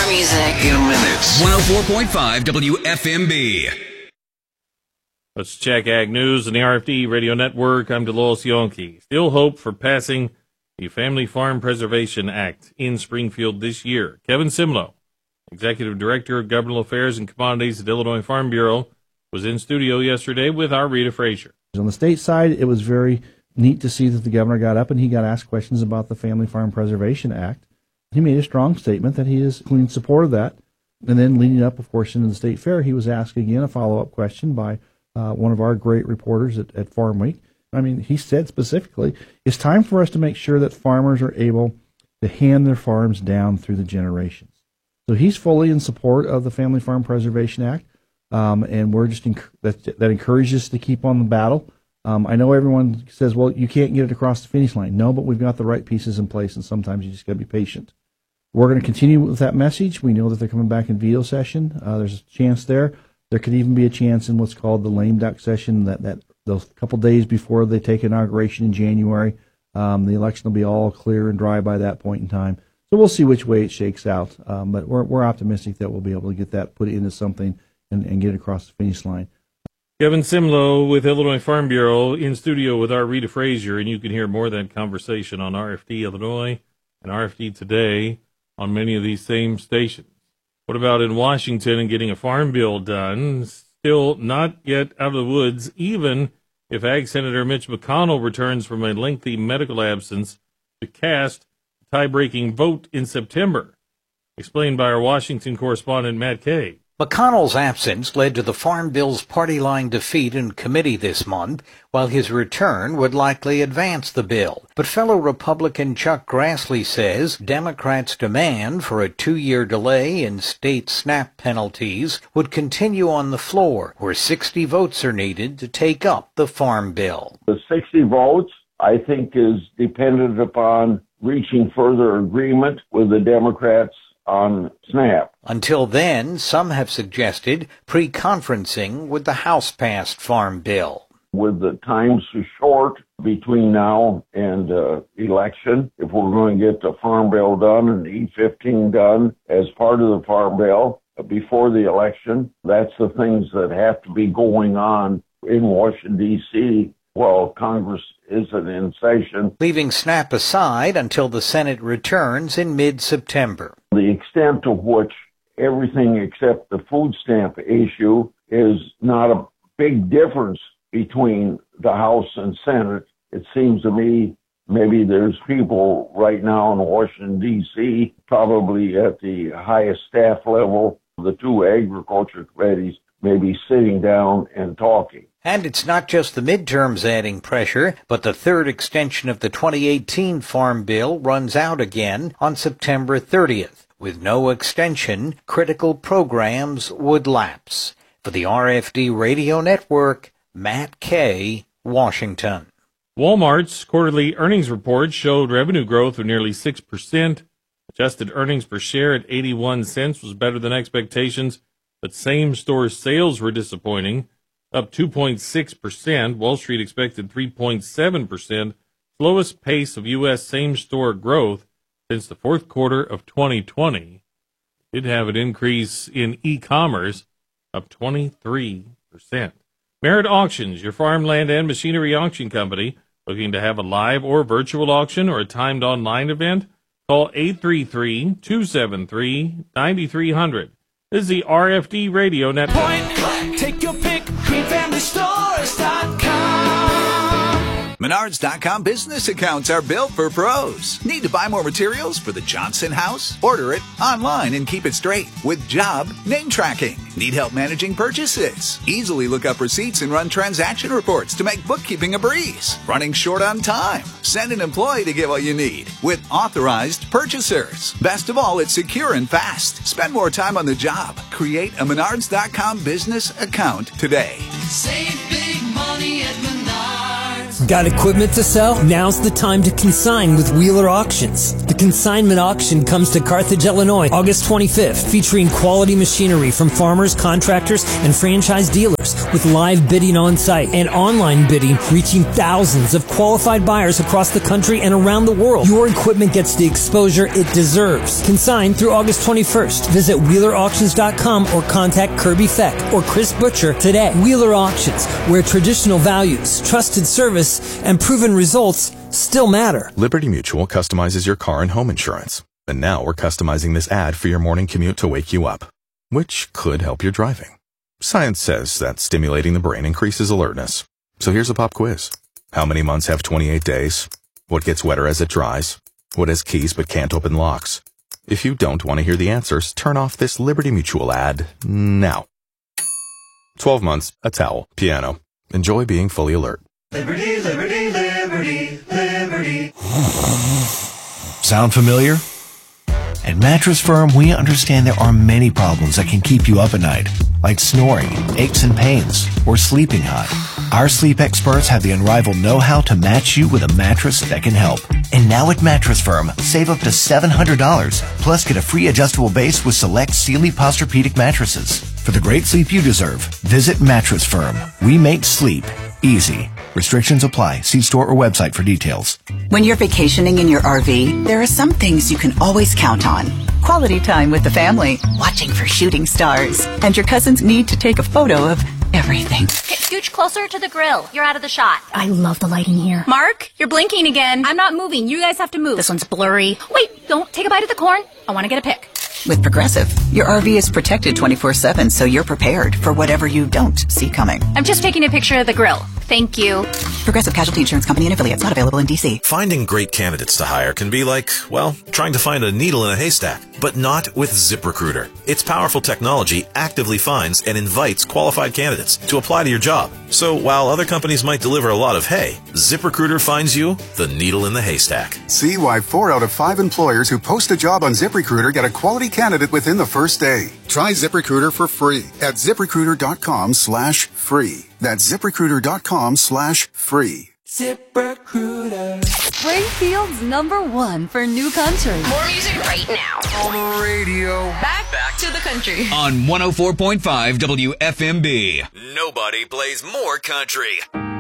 More music in minutes. 104.5 WFMB. Let's check Ag News and the RFD Radio Network. I'm Delos Yonke. Still hope for passing the Family Farm Preservation Act in Springfield this year. Kevin Simlo, Executive Director of Governmental Affairs and Commodities at Illinois Farm Bureau, was in studio yesterday with our Rita Frazier. On the state side, it was very neat to see that the governor got up and he got asked questions about the Family Farm Preservation Act. He made a strong statement that he is in support of that. And then leading up, of course, into the state fair, he was asked again a follow-up question by one of our great reporters at Farm Week. I mean, he said specifically, it's time for us to make sure that farmers are able to hand their farms down through the generations. So he's fully in support of the Family Farm Preservation Act, and we're just that encourages us to keep on the battle. I know everyone says, well, you can't get it across the finish line. No, but we've got the right pieces in place, and sometimes you just got to be patient. We're going to continue with that message. We know that they're coming back in veto session. There's a chance there. There could even be a chance in what's called the lame duck session, that those couple days before they take inauguration in January. The election will be all clear and dry by that point in time. So we'll see which way it shakes out. But we're optimistic that we'll be able to get that put into something and get it across the finish line. Kevin Simlo with Illinois Farm Bureau in studio with our Rita Frazier, and you can hear more of that conversation on RFD Illinois and RFD Today on many of these same stations. What about in Washington and getting a farm bill done? Still not yet out of the woods, even if Ag Senator Mitch McConnell returns from a lengthy medical absence to cast a tie-breaking vote in September. Explained by our Washington correspondent Matt Kay. McConnell's absence led to the Farm Bill's party line defeat in committee this month, while his return would likely advance the bill. But fellow Republican Chuck Grassley says Democrats' demand for a 2-year delay in state SNAP penalties would continue on the floor, where 60 votes are needed to take up the Farm Bill. The 60 votes, I think, is dependent upon reaching further agreement with the Democrats on SNAP. Until then, some have suggested pre-conferencing with the House-passed Farm Bill. With the time so short between now and election, if we're going to get the Farm Bill done and E15 done as part of the Farm Bill before the election, that's the things that have to be going on in Washington, D.C., while Congress isn't in session. Leaving SNAP aside until the Senate returns in mid-September. The extent to which everything except the food stamp issue is not a big difference between the House and Senate. It seems to me maybe there's people right now in Washington, D.C., probably at the highest staff level, the two agriculture committees, maybe sitting down and talking. And it's not just the midterms adding pressure, but the third extension of the 2018 Farm Bill runs out again on September 30th. With no extension, critical programs would lapse. For the RFD Radio Network, Matt Kay, Washington. Walmart's quarterly earnings report showed revenue growth of nearly 6%. Adjusted earnings per share at 81 cents was better than expectations, but same-store sales were disappointing. Up 2.6%. Wall Street expected 3.7%, slowest pace of U.S. same-store growth since the fourth quarter of 2020. Did have an increase in e-commerce, up 23%. Merit Auctions, your farmland and machinery auction company, looking to have a live or virtual auction or a timed online event? Call 833-273-9300. This is the RFD Radio Network. Point blank, take your pick, GreenFamilyStores.com. Menards.com business accounts are built for pros. Need to buy more materials for the Johnson house? Order it online and keep it straight with job name tracking. Need help managing purchases? Easily look up receipts and run transaction reports to make bookkeeping a breeze. Running short on time? Send an employee to get what you need with authorized purchasers. Best of all, it's secure and fast. Spend more time on the job. Create a Menards.com business account today. Save big money at Menards. Got equipment to sell? Now's the time to consign with Wheeler Auctions. The consignment auction comes to Carthage, Illinois, August 25th, featuring quality machinery from farmers, contractors, and franchise dealers. with live bidding on site and online bidding reaching thousands of qualified buyers across the country and around the world. Your equipment gets the exposure it deserves. Consign through August 21st. Visit WheelerAuctions.com or contact Kirby Feck or Chris Butcher today. Wheeler Auctions, where traditional values, trusted service, and proven results still matter. Liberty Mutual customizes your car and home insurance. And now we're customizing this ad for your morning commute to wake you up, which could help your driving. Science says that stimulating the brain increases alertness. So here's a pop quiz. How many months have 28 days? What gets wetter as it dries? What has keys but can't open locks? If you don't want to hear the answers, turn off this Liberty Mutual ad now. 12 months, a towel, piano. Enjoy being fully alert. Liberty, liberty, liberty, liberty. Sound familiar? At Mattress Firm, we understand there are many problems that can keep you up at night, like snoring, aches and pains, or sleeping hot. Our sleep experts have the unrivaled know-how to match you with a mattress that can help. And now at Mattress Firm, save up to $700, plus get a free adjustable base with select Sealy Posturepedic mattresses. For the great sleep you deserve, visit Mattress Firm. We make sleep easy. Restrictions apply. See store or website for details. When you're vacationing in your RV, there are some things you can always count on. Quality time with the family, watching for shooting stars, and your cousin's need to take a photo of everything. Okay, scooch closer to the grill. You're out of the shot. I love the lighting here. Mark, you're blinking again. I'm not moving. You guys have to move. This one's blurry. Wait, don't take a bite of the corn. I want to get a pic. With Progressive, your RV is protected 24/7, so you're prepared for whatever you don't see coming. I'm just taking a picture of the grill. Thank you. Progressive Casualty Insurance Company and affiliates, not available in D.C. Finding great candidates to hire can be like, well, trying to find a needle in a haystack, but not with ZipRecruiter. Its powerful technology actively finds and invites qualified candidates to apply to your job. So while other companies might deliver a lot of hay, ZipRecruiter finds you the needle in the haystack. See why 4 out of 5 employers who post a job on ZipRecruiter get a quality candidate within the first day. Try ZipRecruiter for free at ZipRecruiter.com/free. That's ZipRecruiter.com/free. ZipRecruiter. Springfield's #1 for new country. More music right now. On the radio. Back to the country. On 104.5 WFMB. Nobody plays more country.